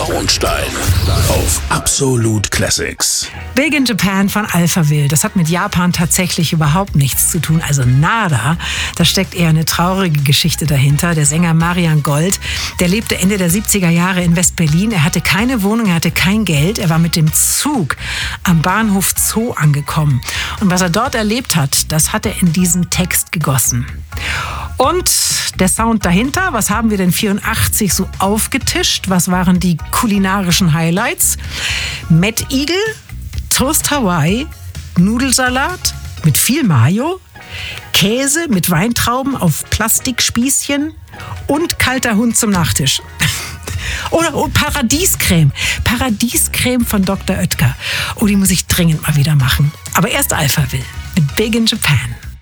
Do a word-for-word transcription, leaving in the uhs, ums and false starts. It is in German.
Bauernstein auf Absolut Classics. Big in Japan von Alphaville. Das hat mit Japan tatsächlich überhaupt nichts zu tun, also nada. Da steckt eher eine traurige Geschichte dahinter. Der Sänger Marian Gold, der lebte Ende der siebziger Jahre in West-Berlin. Er hatte keine Wohnung, er hatte kein Geld. Er war mit dem Zug am Bahnhof Zoo angekommen. Und was er dort erlebt hat, das hat er in diesen Text gegossen. Und der Sound dahinter, was haben wir denn vierundachtzig so aufgetischt? Was waren die kulinarischen Highlights? Mad Eagle, Toast Hawaii, Nudelsalat mit viel Mayo, Käse mit Weintrauben auf Plastikspießchen und kalter Hund zum Nachtisch. Oder oh, Paradiescreme. Paradiescreme von Doktor Oetker. Oh, die muss ich dringend mal wieder machen. Aber erst Alphaville mit Big in Japan.